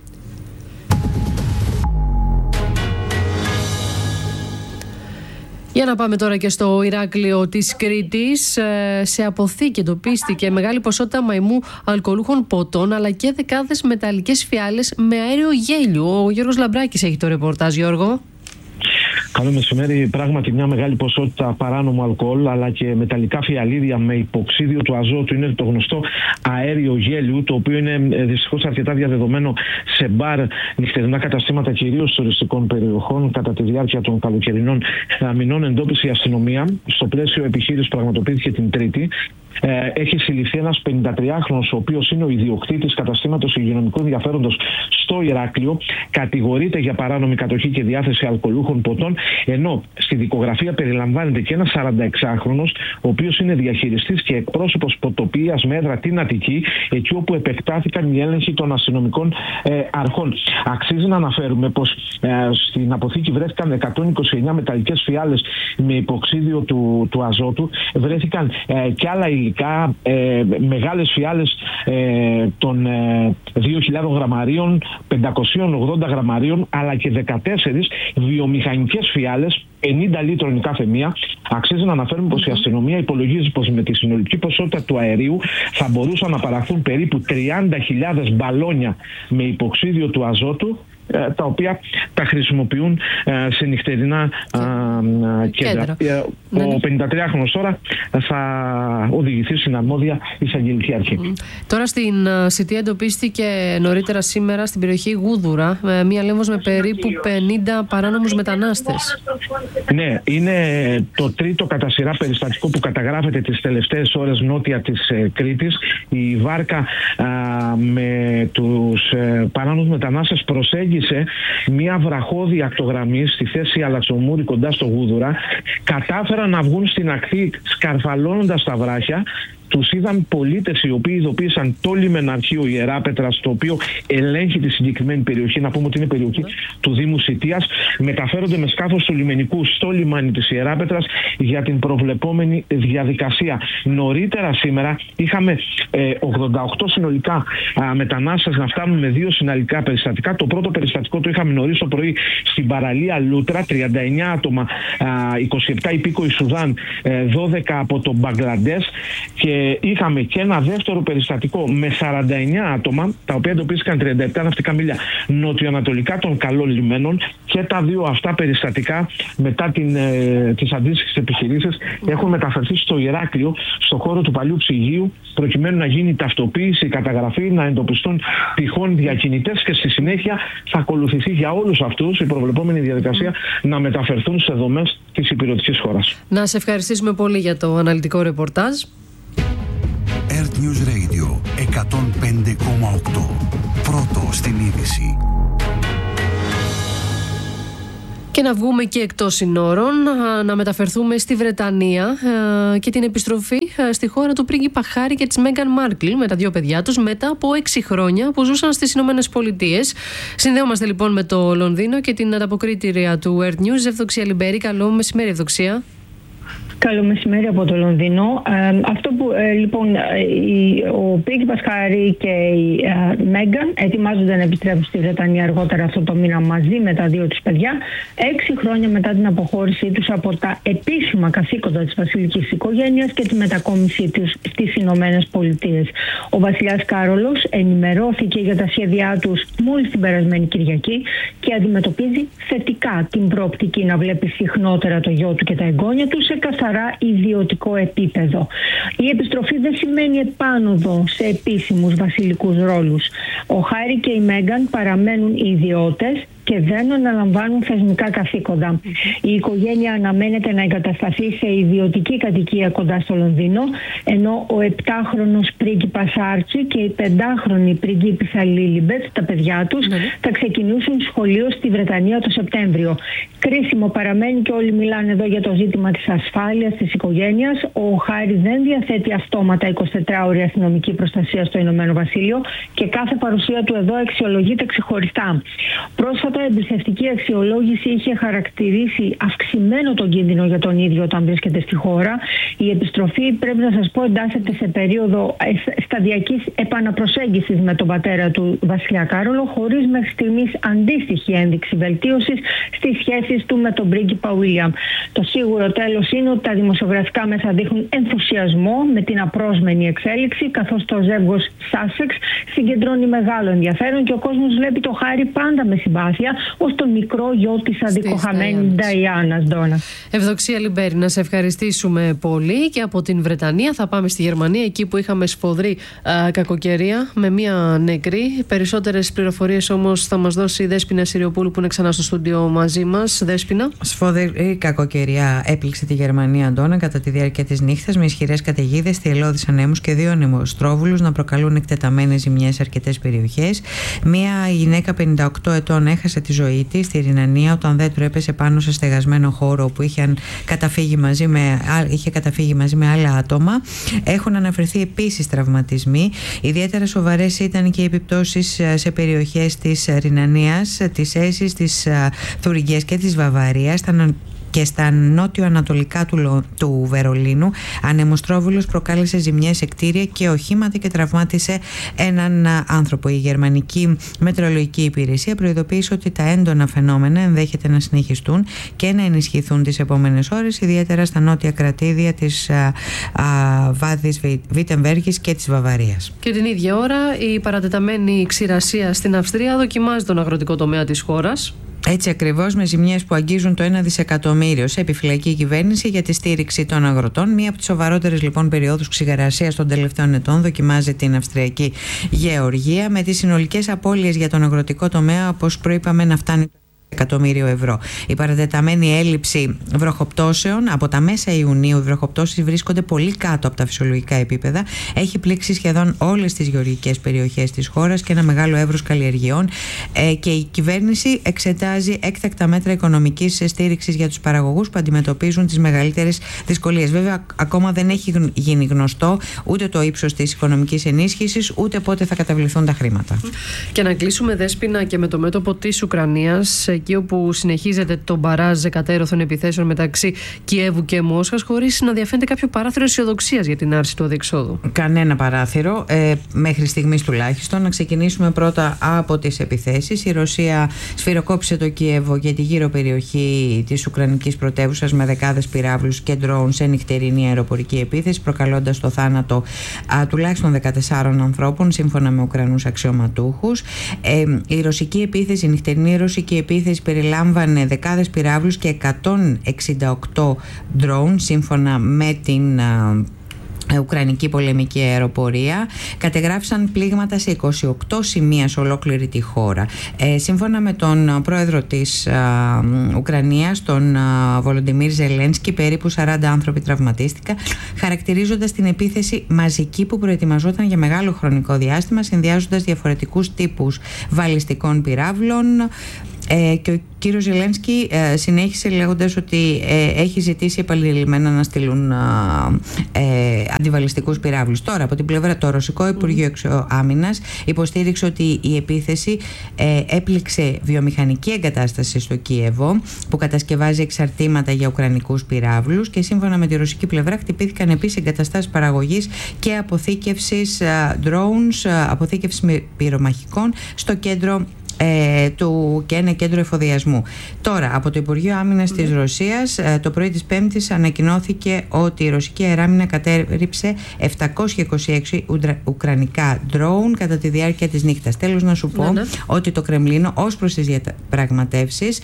Για να πάμε τώρα και στο Ηράκλειο της Κρήτης. Σε αποθήκη εντοπίστηκε μεγάλη ποσότητα μαϊμού αλκοολούχων ποτών, αλλά και δεκάδες μεταλλικές φιάλες με αέριο γέλιου. Ο Γιώργος Λαμπράκης έχει το ρεπορτάζ. Γιώργο. Καλό μεσημέρι. Πράγματι, μια μεγάλη ποσότητα παράνομου αλκοόλ αλλά και μεταλλικά φιαλίδια με υποξίδιο του αζότου. Είναι το γνωστό αέριο γέλιου, το οποίο είναι δυστυχώς αρκετά διαδεδομένο σε μπαρ, νυχτερινά καταστήματα, κυρίως τουριστικών περιοχών. Κατά τη διάρκεια των καλοκαιρινών μηνών εντόπισε η αστυνομία. Στο πλαίσιο επιχείρησης πραγματοποιήθηκε την Τρίτη. Έχει συλληφθεί ένας πενηντατριάχρονος, ο οποίος είναι ο ιδιοκτήτης καταστήματος υγειονομικού ενδιαφέροντος στο Ηράκλειο. Κατηγορείται για παράνομη κατοχή και διάθεση αλκοολούχων ποτών, ενώ στη δικογραφία περιλαμβάνεται και ένας σαρανταεξάχρονος, ο οποίος είναι διαχειριστής και εκπρόσωπος ποτοποιίας με έδρα την Αττική, εκεί όπου επεκτάθηκαν οι έλεγχοι των αστυνομικών ε, αρχών. Αξίζει να αναφέρουμε πως ε, στην αποθήκη βρέθηκαν εκατόν είκοσι εννέα μεταλλικές φιάλες με υποξίδιο του, του αζότου, βρέθηκαν ε, και άλλα υλικά, ε, μεγάλες φιάλες ε, των ε, δύο χιλιάδες γραμμαρίων, πεντακόσια ογδόντα γραμμαρίων, αλλά και δεκατέσσερις βιομηχανικές φιάλες, πενήντα λίτρων η κάθε μία. Αξίζει να αναφέρουμε πως η αστυνομία υπολογίζει πως με τη συνολική ποσότητα του αερίου θα μπορούσαν να παραχθούν περίπου τριάντα χιλιάδες μπαλόνια με υποξίδιο του αζότου, τα οποία τα χρησιμοποιούν σε νυχτερινά κέντρα. Ο πενηντατριάχρονος τώρα θα οδηγηθεί στην αρμόδια εισαγγελική αρχή. Mm. Τώρα στην Σιτία εντοπίστηκε νωρίτερα σήμερα στην περιοχή Γούδουρα μία λέμβος με περίπου πενήντα παράνομους μετανάστες. Ναι, είναι το τρίτο κατά σειρά περιστατικό που καταγράφεται τις τελευταίες ώρες νότια της ε, Κρήτης. Η βάρκα α, με τους ε, παράνομους μετανάστες προσέγγισε μία βραχώδη ακτογραμμή στη θέση Αλαξομούρη κοντά στο Γούδουρα. Κατάφεραν να βγουν στην ακτή σκαρφαλώνοντας τα βράχια τους είδαν πολίτες οι οποίοι ειδοποίησαν το λιμεναρχείο Ιεράπετρας, το οποίο ελέγχει τη συγκεκριμένη περιοχή. Να πούμε ότι είναι περιοχή mm. του Δήμου Σιτίας. Μεταφέρονται με σκάφος του λιμενικού στο λιμάνι της Ιεράπετρας για την προβλεπόμενη διαδικασία. Νωρίτερα σήμερα είχαμε ε, ογδόντα οκτώ συνολικά α, μετανάστες να φτάνουν με δύο συναλλικά περιστατικά. Το πρώτο περιστατικό το είχαμε νωρίς το πρωί στην παραλία Λούτρα, τριάντα εννέα άτομα, α, είκοσι επτά υπήκοοι Σουδάν, ε, δώδεκα από το Μπαγκλαντές, και είχαμε και ένα δεύτερο περιστατικό με σαράντα εννέα άτομα, τα οποία εντοπίστηκαν τριάντα επτά ναυτικά μίλια νοτιοανατολικά των Καλών Λιμένων, και τα δύο αυτά περιστατικά μετά την, ε, τις αντίστοιχες επιχειρήσεις έχουν μεταφερθεί στο Ηράκλειο, στο χώρο του παλιού ψυγείου, προκειμένου να γίνει η ταυτοποίηση, η καταγραφή, να εντοπιστούν τυχόν διακινητές, και στη συνέχεια θα ακολουθηθεί για όλους αυτούς η προβλεπόμενη διαδικασία να μεταφερθούν σε δομές της υπηρετικής χώρας. Να σε ευχαριστήσουμε πολύ για το αναλυτικό ρεπορτάζ. Earth News Radio εκατόν πέντε κόμμα οκτώ. Πρώτο στην είδηση. Και να βγούμε και εκτός συνόρων, να μεταφερθούμε στη Βρετανία και την επιστροφή στη χώρα του πρίγκιπα Χάρη και της Μέγκαν Μάρκλ με τα δύο παιδιά τους μετά από έξι χρόνια που ζούσαν στις Ηνωμένες Πολιτείες. Συνδέομαστε λοιπόν με το Λονδίνο και την ανταποκρίτηρια του Earth News, Ευδοξία Λιμπέρη. Καλό μεσημέρι, Ευδοξία. Καλό μεσημέρι από το Λονδίνο. Ε, αυτό που ε, λοιπόν η, ο πρίγκιπας Χάρη και η ε, Μέγκαν ετοιμάζονται να επιστρέψουν στη Βρετανία αργότερα αυτό το μήνα μαζί με τα δύο τους παιδιά, έξι χρόνια μετά την αποχώρησή τους από τα επίσημα καθήκοντα της βασιλικής οικογένειας και τη μετακόμισή τους στις Ηνωμένες Πολιτείες. Ο βασιλιάς Κάρολος ενημερώθηκε για τα σχέδιά τους μόλις την περασμένη Κυριακή και αντιμετωπίζει θετικά την προοπτική να βλέπει συχνότερα το γιο του και τα εγγόνια του σε καθαρά ιδιωτικό επίπεδο. Η επιστροφή δεν σημαίνει επάνωδο σε επίσημους βασιλικούς ρόλους. Ο Χάρη και η Μέγκαν παραμένουν ιδιώτες και δεν αναλαμβάνουν θεσμικά καθήκοντα. Η οικογένεια αναμένεται να εγκατασταθεί σε ιδιωτική κατοικία κοντά στο Λονδίνο, ενώ ο επτάχρονος πρίγκιπας Άρτσι και η πεντάχρονη πριγκίπισσα Λίλιμπετ, τα παιδιά τους, ναι. θα ξεκινήσουν σχολείο στη Βρετανία το Σεπτέμβριο. Κρίσιμο παραμένει, και όλοι μιλάνε εδώ για το ζήτημα της ασφάλειας της οικογένειας. Ο Χάρη δεν διαθέτει αυτόματα εικοσιτετράωρη αστυνομική προστασία στο Ηνωμένο Βασίλειο και κάθε παρουσία του εδώ αξιολογείται ξεχωριστά. Πρόσφατα η εμπιστευτική αξιολόγηση είχε χαρακτηρίσει αυξημένο τον κίνδυνο για τον ίδιο όταν βρίσκεται στη χώρα. Η επιστροφή, πρέπει να σας πω, εντάσσεται σε περίοδο σταδιακής επαναπροσέγγισης με τον πατέρα του βασιλιά Κάρολο, χωρίς μέχρι στιγμής αντίστοιχη ένδειξη βελτίωσης στις σχέσεις του με τον πρίγκιπα Βίλιαμ. Το σίγουρο τέλος είναι ότι τα δημοσιογραφικά μέσα δείχνουν ενθουσιασμό με την απρόσμενη εξέλιξη, καθώς το ζεύγος Σάσεξ συγκεντρώνει μεγάλο ενδιαφέρον και ο κόσμος βλέπει το Χάρη πάντα με συμπάθεια ως τον μικρό γιο της αδικοχαμένης Νταϊάνας, Ντόνα. Ευδοξία Λιμπέρη, να σε ευχαριστήσουμε πολύ. Και από την Βρετανία θα πάμε στη Γερμανία, εκεί που είχαμε σφοδρή α, κακοκαιρία με μία νεκρή. Περισσότερες πληροφορίες όμως θα μας δώσει η Δέσποινα Συριοπούλου, που είναι ξανά στο στούντιο μαζί μας. Δέσποινα. Σφοδρή κακοκαιρία έπληξε τη Γερμανία, Αντώνα, κατά τη διάρκεια της νύχτας, με ισχυρές καταιγίδες, θυελλώδεις ανέμους και δύο ανεμοστρόβουλους να προκαλούν εκτεταμένες ζημιές σε αρκετές περιοχές. Μία γυναίκα πενήντα οκτώ ετών έχασε τη ζωή της στη Ρινανία όταν δέντρο έπεσε πάνω σε στεγασμένο χώρο όπου είχε καταφύγει μαζί με, είχε καταφύγει μαζί με άλλα άτομα. Έχουν αναφερθεί επίσης τραυματισμοί. Ιδιαίτερα σοβαρές ήταν και οι επιπτώσεις σε περιοχές της Ρινανίας, της Έσης, της Θουριγκίας και της Βαβαρίας. Και στα νότιο-ανατολικά του, του Βερολίνου, ανεμοστρόβιλος προκάλεσε ζημιές σε κτίρια και οχήματα και τραυμάτισε έναν άνθρωπο. Η Γερμανική Μετεωρολογική Υπηρεσία προειδοποίησε ότι τα έντονα φαινόμενα ενδέχεται να συνεχιστούν και να ενισχυθούν τις επόμενες ώρες, ιδιαίτερα στα νότια κρατήδια της α, α, Βάδης Βίτεμβέργης και της Βαβαρίας. Και την ίδια ώρα, η παρατεταμένη ξηρασία στην Αυστρία δοκιμάζει τον αγροτικό τομέα της χώρας. Έτσι ακριβώς, με ζημιές που αγγίζουν το ένα δισεκατομμύριο, σε επιφυλακή η κυβέρνηση για τη στήριξη των αγροτών. Μία από τις σοβαρότερες λοιπόν περιόδους ξηρασίας των τελευταίων ετών δοκιμάζει την Αυστριακή Γεωργία, με τις συνολικές απώλειες για τον αγροτικό τομέα, όπως προείπαμε, να φτάνει εκατομμύριο ευρώ. Η παρατεταμένη έλλειψη βροχοπτώσεων από τα μέσα Ιουνίου, οι βροχοπτώσεις βρίσκονται πολύ κάτω από τα φυσιολογικά επίπεδα. Έχει πλήξει σχεδόν όλες τις γεωργικές περιοχές της χώρας και ένα μεγάλο εύρος καλλιεργειών. Ε, και η κυβέρνηση εξετάζει έκτακτα μέτρα οικονομικής στήριξης για τους παραγωγούς που αντιμετωπίζουν τις μεγαλύτερες δυσκολίες. Βέβαια, ακόμα δεν έχει γίνει γνωστό ούτε το ύψος της οικονομικής ενίσχυσης, ούτε πότε θα καταβληθούν τα χρήματα. Και να κλείσουμε, Δέσποινα, και με το μέτωπο της Ουκρανίας, εκεί όπου συνεχίζεται το μπαράζ κατέρωθων επιθέσεων μεταξύ Κιέβου και Μόσχας, χωρίς να διαφαίνεται κάποιο παράθυρο αισιοδοξίας για την άρση του αδιεξόδου. Κανένα παράθυρο, ε, μέχρι στιγμής τουλάχιστον. Να ξεκινήσουμε πρώτα από τις επιθέσεις. Η Ρωσία σφυροκόπησε το Κιέβο και τη γύρω περιοχή της Ουκρανικής πρωτεύουσας με δεκάδες πυράβλους και ντρόουν σε νυχτερινή αεροπορική επίθεση, προκαλώντας το θάνατο α, τουλάχιστον δεκατεσσάρων ανθρώπων, σύμφωνα με Ουκρανούς αξιωματούχους. Ε, η ρωσική επίθεση, η νυχτερινή ρωσική επίθεση περιλάμβανε δεκάδες πυράβλους και εκατόν εξήντα οκτώ ντρόουν, σύμφωνα με την α, Ουκρανική πολεμική αεροπορία. Κατεγράφησαν πλήγματα σε είκοσι οκτώ σημεία σε ολόκληρη τη χώρα. Ε, σύμφωνα με τον πρόεδρο της α, Ουκρανίας, τον Βολοντιμίρ Ζελένσκι, περίπου σαράντα άνθρωποι τραυματίστηκαν, χαρακτηρίζοντας την επίθεση μαζική που προετοιμαζόταν για μεγάλο χρονικό διάστημα, συνδυάζοντας διαφορετικούς τύπους βαλιστικών πυράβλων. Ε, και ο κύριος Ζελένσκι ε, συνέχισε λέγοντας ότι ε, έχει ζητήσει επανειλημμένα να στείλουν ε, αντιβαλιστικούς πυράβλους. Τώρα, από την πλευρά, το Ρωσικό Υπουργείο mm. Άμυνας υποστήριξε ότι η επίθεση ε, έπληξε βιομηχανική εγκατάσταση στο Κίεβο που κατασκευάζει εξαρτήματα για ουκρανικούς πυράβλους, και σύμφωνα με τη ρωσική πλευρά χτυπήθηκαν επίσης εγκαταστάσεις παραγωγής και αποθήκευσης ε, drones, ε, αποθήκευσης πυρομαχικών στο κέντρο Ε, του, και ένα κέντρο εφοδιασμού. Τώρα, από το Υπουργείο Άμυνας mm. της Ρωσίας, ε, το πρωί της Πέμπτης ανακοινώθηκε ότι η ρωσική αεράμινα κατέριψε επτακόσια είκοσι έξι ουντρα, ουκρανικά ντρόουν κατά τη διάρκεια της νύχτας. Τέλος, να σου πω mm. ότι το Κρεμλίνο, ως προς τις διαπραγματεύσεις,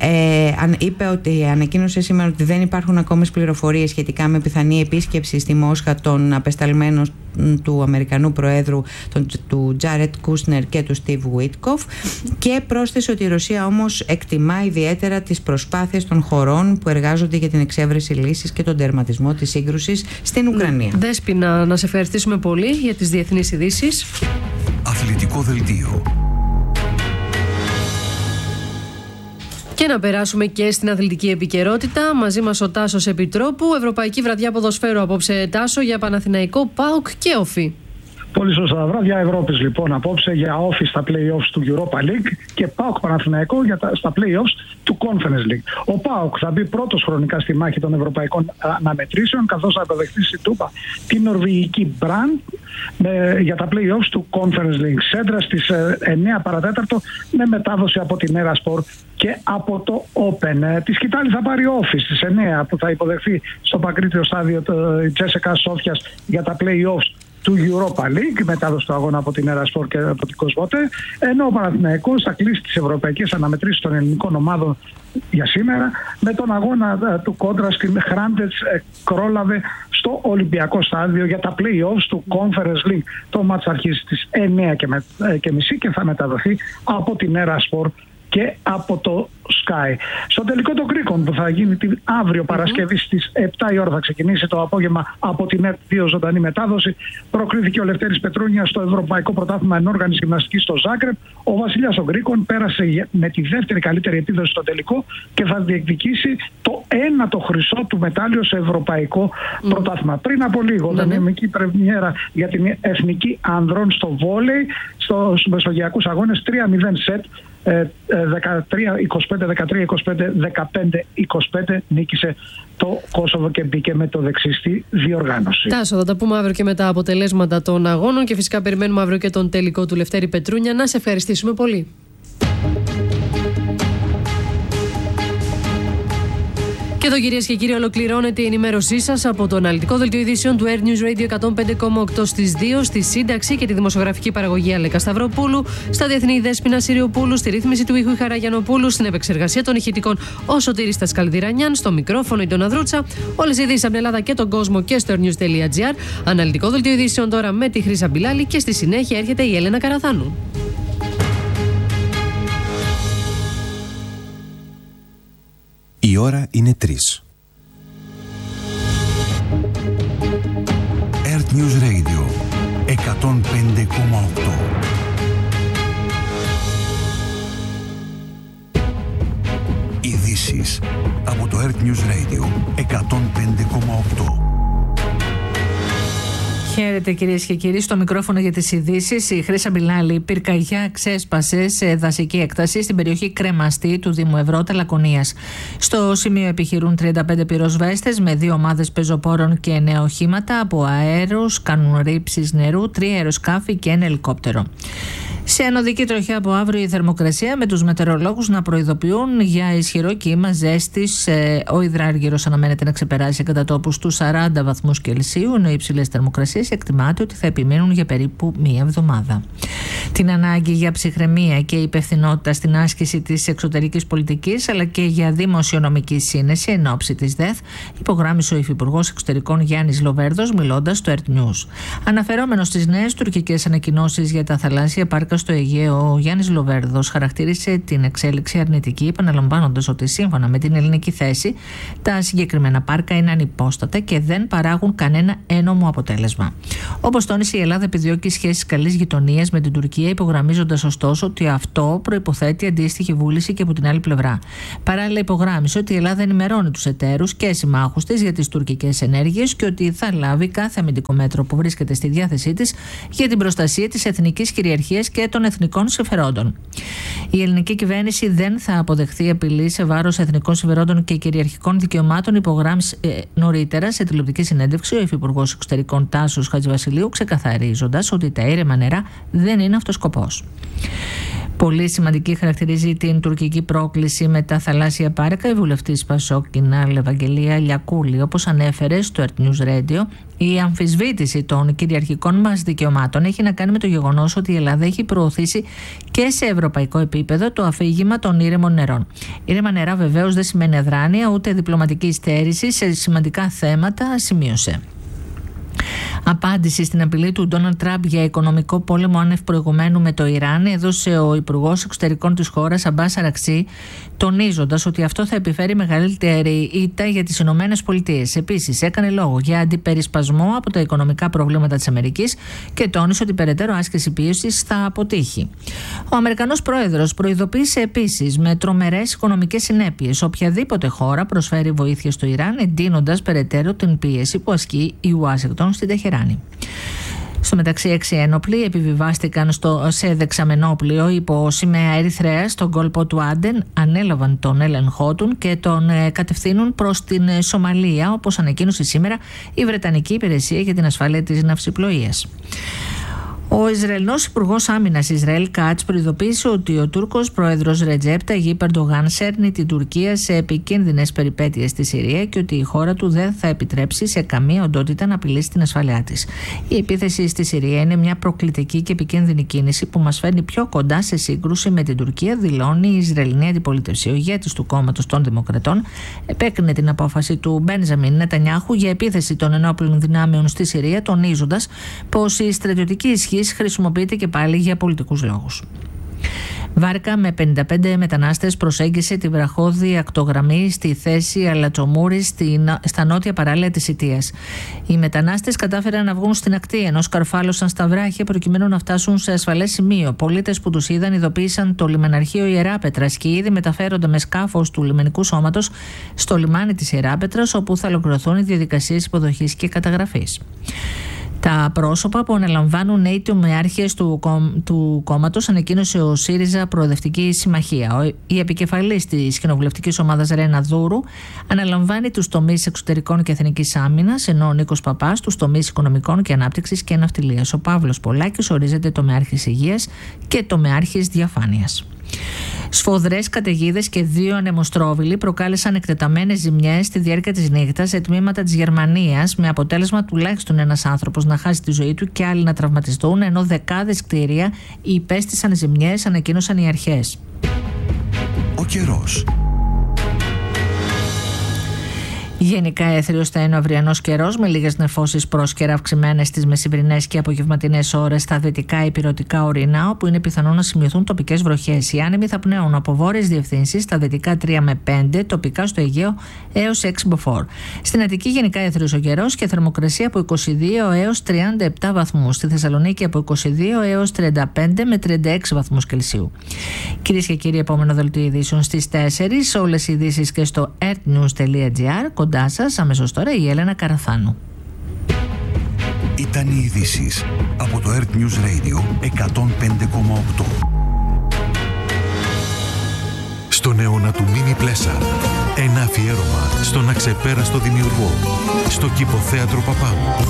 ε, αν, είπε ότι ανακοίνωσε σήμερα ότι δεν υπάρχουν ακόμες πληροφορίες σχετικά με πιθανή επίσκεψη στη Μόσχα των απεσταλμένων του Αμερικανού Προέδρου, τον, του Τζάρετ Κούσνερ και του Στίβ Βουίτκοφ, και πρόσθεσε ότι η Ρωσία όμως εκτιμά ιδιαίτερα τις προσπάθειες των χωρών που εργάζονται για την εξέβρεση λύσης και τον τερματισμό της σύγκρουσης στην Ουκρανία. Δέσποινα, να σε ευχαριστήσουμε πολύ για τις διεθνείς ειδήσεις. Αθλητικό δελτίο. Και να περάσουμε και στην αθλητική επικαιρότητα. Μαζί μας ο Τάσος Επιτρόπου. Ευρωπαϊκή βραδιά ποδοσφαίρου απόψε, Τάσο, για Παναθηναϊκό, ΠΑΟΚ και Όφι. Πολύ σωστά. Βράδια Ευρώπης λοιπόν απόψε για Όφι στα play-offs του Europa League και ΠΑΟΚ Παναθηναϊκό για τα, στα play-offs του Conference League. Ο ΠΑΟΚ θα μπει πρώτος χρονικά στη μάχη των ευρωπαϊκών αναμετρήσεων, καθώς θα αποδεχτεί στη Τούπα την νορβηγική Μπραν για τα play-offs του Conference League. Σέντρα στις εννιά παρατέταρτο με μετάδοση από την Erasport και από το Open. Τη σκητάλη θα πάρει Όφι στις εννιά που θα υποδεχθεί στο παγκρίτιο στάδιο η Τσέσσεκα Σόφιας για τα play-offs του Europa League, μετάδοση του αγώνα από την Erasport και από την Κοσμοτέ, ενώ ο Παναθηναϊκός θα κλείσει τις ευρωπαϊκές αναμετρήσεις των ελληνικών ομάδων για σήμερα με τον αγώνα του κόντρα στην Χράντετς Κρόλαβε στο Ολυμπιακό Στάδιο για τα play-offs του Conference League. Το μάτς αρχίζει στις εννιά και μισή και θα μεταδοθεί από την Erasport και από το Sky. Στο τελικό των Κρίκων που θα γίνει την αύριο Παρασκευή mm-hmm. στις επτά η ώρα, θα ξεκινήσει το απόγευμα από την ΕΡΤ δύο ζωντανή μετάδοση. Προκρίθηκε ο Λευτέρης Πετρούνιας στο Ευρωπαϊκό Πρωτάθλημα Ενόργανης Γυμναστικής στο Ζάγκρεπ. Ο Βασιλιάς των Κρίκων πέρασε με τη δεύτερη καλύτερη επίδοση στο τελικό και θα διεκδικήσει το ένατο χρυσό του μετάλλιο σε Ευρωπαϊκό mm. Πρωτάθλημα. Πριν από λίγο, mm-hmm. δανειμική πρεμιέρα για την Εθνική Ανδρών στο βόλεϊ, στους Μεσογειακούς Αγώνες, τρία μηδέν σετ. δεκατρία είκοσι πέντε, δεκατρία είκοσι πέντε, δεκαπέντε είκοσι πέντε νίκησε το Κόσοβο και μπήκε με το δεξί στη διοργάνωση. Τάσο, θα τα πούμε αύριο και με τα αποτελέσματα των αγώνων και φυσικά περιμένουμε αύριο και τον τελικό του Λευτέρη Πετρούνια. Να σε ευχαριστήσουμε πολύ. Και εδώ, κυρίες και κύριοι, ολοκληρώνεται η ενημέρωσή σας από το αναλυτικό δελτίο ειδήσεων του Air News Radio εκατόν πέντε κόμμα οκτώ στις δύο, στη σύνταξη και τη δημοσιογραφική παραγωγή Αλέκα Σταυροπούλου, στα διεθνή Δέσποινα Συριοπούλου, στη ρύθμιση του ήχου Χαραγιανοπούλου, στην επεξεργασία των ηχητικών ο Σωτήρης Τασκαλδηρανιάν, στο μικρόφωνο η Ντόνα Δρούτσα. Όλες οι ειδήσεις από την Ελλάδα και τον κόσμο και στο airnews.gr. Αναλυτικό δελτίο ειδήσεων τώρα με τη Χρύσα Μπιλάλη και στη συνέχεια έρχεται η Έλενα Καραθάνου. Η ώρα είναι τρεις. Earth News Radio εκατόν πέντε κόμμα οκτώ. Ειδήσεις από το Earth News Radio εκατόν πέντε κόμμα οκτώ. Χαίρετε κυρίες και κύριοι, στο μικρόφωνο για τις ειδήσεις. Η Χρύσα Μπιλάλη. Πυρκαγιά ξέσπασε σε δασική έκταση στην περιοχή Κρεμαστή του Δήμου Ευρώτα Λακωνίας. Στο σημείο επιχειρούν τριάντα πέντε πυροσβέστες με δύο ομάδες πεζοπόρων και εννέα οχήματα από αέρους, κάνουν ρήψεις νερού, τρία αεροσκάφη και ένα ελικόπτερο. Σε ανωδική τροχιά από αύριο η θερμοκρασία, με τους μετεωρολόγους να προειδοποιούν για ισχυρό κύμα ζέστης. Ο υδράργυρος αναμένεται να ξεπεράσει κατά τόπους τους σαράντα βαθμούς Κελσίου, ενώ οι υψηλές θερμοκρασίες εκτιμάται ότι θα επιμείνουν για περίπου μία εβδομάδα. Την ανάγκη για ψυχραιμία και υπευθυνότητα στην άσκηση της εξωτερικής πολιτικής, αλλά και για δημοσιονομική σύνεση εν ώψη της ΔΕΘ, υπογράμμισε ο Υφυπουργός Εξωτερικών Γιάννης Λοβέρδος, μιλώντας στο Earth News. Αναφερόμενος στις νέες τουρκικές ανακοινώσεις για τα θαλάσσια πάρκα στο Αιγαίο, ο Γιάννης Λοβέρδος χαρακτήρισε την εξέλιξη αρνητική, επαναλαμβάνοντας ότι σύμφωνα με την ελληνική θέση, τα συγκεκριμένα πάρκα είναι ανυπόστατα και δεν παράγουν κανένα ένομο αποτέλεσμα. Όπως τόνισε, η Ελλάδα επιδιώκει σχέσεις καλής γειτονίας με την Τουρκία, υπογραμμίζοντας ωστόσο ότι αυτό προϋποθέτει αντίστοιχη βούληση και από την άλλη πλευρά. Παράλληλα, υπογράμμισε ότι η Ελλάδα ενημερώνει τους εταίρους και συμμάχους της για τις τουρκικές ενέργειες και ότι θα λάβει κάθε αμυντικό μέτρο που βρίσκεται στη διάθεσή της για την προστασία της εθνικής κυριαρχίας και των εθνικών συμφερόντων. Η ελληνική κυβέρνηση δεν θα αποδεχθεί απειλή σε βάρος εθνικών συμφερόντων και κυριαρχικών δικαιωμάτων, υπογράμμισε ε, νωρίτερα σε τηλεοπτική συνέντευξη ο Υφυπουργός Εξωτερικών Τάσος Χατζηβασιλείου, ξεκαθαρίζοντας ότι τα ήρεμα νερά δεν είναι αυτός σκοπός. Πολύ σημαντική χαρακτηρίζει την τουρκική πρόκληση με τα θαλάσσια πάρκα η βουλευτής Πασόκ Κινάλ Ευαγγελία Λιακούλη. Όπως ανέφερε στο Earth News Radio, η αμφισβήτηση των κυριαρχικών μας δικαιωμάτων έχει να κάνει με το γεγονός ότι η Ελλάδα έχει προωθήσει και σε ευρωπαϊκό επίπεδο το αφήγημα των ήρεμων νερών. Ήρεμα νερά βεβαίως δεν σημαίνει αδράνεια ούτε διπλωματική στέρηση σε σημαντικά θέματα, σημείωσε. Απάντηση στην απειλή του Ντόναλντ Τραμπ για οικονομικό πόλεμο άνευ προηγουμένου με το Ιράν έδωσε ο Υπουργός Εξωτερικών της χώρας Αμπάς Αρακτσί, τονίζοντας ότι αυτό θα επιφέρει μεγαλύτερη ήττα για τις Ηνωμένες Πολιτείες. Επίσης, έκανε λόγο για αντιπερισπασμό από τα οικονομικά προβλήματα της Αμερικής και τόνισε ότι περαιτέρω άσκηση πίεσης θα αποτύχει. Ο Αμερικανός Πρόεδρος προειδοποίησε επίσης με τρομερές οικονομικές συνέπειες οποιαδήποτε χώρα προσφέρει βοήθεια στο Ιράν, εντείνοντας περαιτέρω την πίεση που ασκεί η Ουάσιγκτον στην Τεχεράνη. Στο μεταξύ, έξι ένοπλοι επιβιβάστηκαν στο, σε δεξαμενόπλιο υπό σημαία Ερυθρέας στον κόλπο του Άντεν, ανέλαβαν τον έλεγχό του και τον ε, κατευθύνουν προς την ε, Σομαλία, όπως ανακοίνωσε σήμερα η Βρετανική Υπηρεσία για την Ασφάλεια της Ναυσιπλοείας. Ο Ισραηλινός Υπουργός Άμυνας Ισραήλ Κάτς προειδοποίησε ότι ο Τούρκος πρόεδρος Ρετζέπ Ταγιίπ Ερντογάν σέρνει την Τουρκία σε επικίνδυνες περιπέτειες στη Συρία και ότι η χώρα του δεν θα επιτρέψει σε καμία οντότητα να απειλήσει την ασφάλειά της. Η επίθεση στη Συρία είναι μια προκλητική και επικίνδυνη κίνηση που μας φέρνει πιο κοντά σε σύγκρουση με την Τουρκία, δηλώνει η Ισραηλινή αντιπολίτευση. Ο ηγέτης του κόμματος των Δημοκρατών επέκρινε την απόφαση του Μπένζαμιν Νετανιάχου για επίθεση των ενόπλων δυνάμεων στη Συρία, τονίζοντας πως η στρατιωτική ισχύ χρησιμοποιείται και πάλι για πολιτικούς λόγους. Βάρκα με πενήντα πέντε μετανάστες προσέγγισε τη βραχώδη ακτογραμμή στη θέση Αλατσομούρη στα νότια παράλια της Ιτίας. Οι μετανάστες κατάφεραν να βγουν στην ακτή ενώ σκαρφάλωσαν στα βράχια προκειμένου να φτάσουν σε ασφαλές σημείο. Πολίτες που τους είδαν ειδοποίησαν το λιμεναρχείο Ιεράπετρας και ήδη μεταφέρονται με σκάφος του λιμενικού σώματος στο λιμάνι της Ιεράπετρας, όπου θα ολοκληρωθούν οι διαδικασίες υποδοχής και καταγραφής. Τα πρόσωπα που αναλαμβάνουν νέοι τομεάρχες του, του κόμματος ανακοίνωσε ο ΣΥΡΙΖΑ Προοδευτική Συμμαχία. Η επικεφαλής της κοινοβουλευτικής ομάδας Ρένα Δούρου αναλαμβάνει τους τομείς εξωτερικών και εθνικής άμυνας, ενώ ο Νίκος Παπάς τους τομείς οικονομικών και ανάπτυξης και ναυτιλίας. Ο Παύλος Πολάκης ορίζεται τομεάρχης υγείας και τομεάρχης διαφάνειας. Σφοδρές καταιγίδες και δύο ανεμοστρόβιλοι προκάλεσαν εκτεταμένες ζημιές στη διάρκεια της νύχτας σε τμήματα της Γερμανίας, με αποτέλεσμα τουλάχιστον ένας άνθρωπος να χάσει τη ζωή του και άλλοι να τραυματιστούν, ενώ δεκάδες κτίρια υπέστησαν ζημιές, ανακοίνωσαν οι αρχές. Ο καιρός. Γενικά έθριος θα είναι ο αυριανός καιρός με λίγες νεφώσεις πρόσκαιρα αυξημένες στις μεσημβρινές και απογευματινές ώρες στα δυτικά υπηρετικά ορεινά, όπου είναι πιθανό να σημειωθούν τοπικές βροχές. Οι άνεμοι θα πνέουν από βόρειες διευθύνσεις στα δυτικά τρία με πέντε, τοπικά στο Αιγαίο έως έξι μποφόρ. Στην Αττική γενικά έθριος ο καιρός και θερμοκρασία από είκοσι δύο έως τριάντα επτά βαθμούς. Στη Θεσσαλονίκη από είκοσι δύο έως τριάντα πέντε με τριάντα έξι βαθμούς Κελσίου. Κυρίες και κύριοι, επόμενο δελτίο ειδήσεων στις τέσσερις. Όλες οι ειδήσεις και στο ertnews τελεία gr. Κοντά σας αμέσως τώρα η Έλενα Καραθάνου. Ήταν οι ειδήσεις από το Earth News Radio εκατόν πέντε κόμμα οκτώ. Στον αιώνα του Μίνι Πλέσαρ, ένα αφιέρωμα στον αξεπέραστο δημιουργό, στο Κηποθέατρο Παπάγου.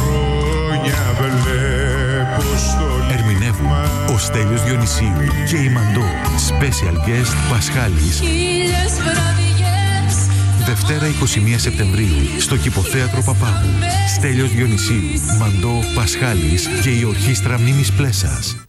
Ερμηνεύουν ο Στέλιος Διονυσίου και η Μαντώ. Special guest Πασχάλης. Δευτέρα εικοστή πρώτη Σεπτεμβρίου στο Κηποθέατρο Παπάγου. Στέλιος Διονυσίου, Μαντώ, Πασχάλης και η Ορχήστρα Μίμης Πλέσας.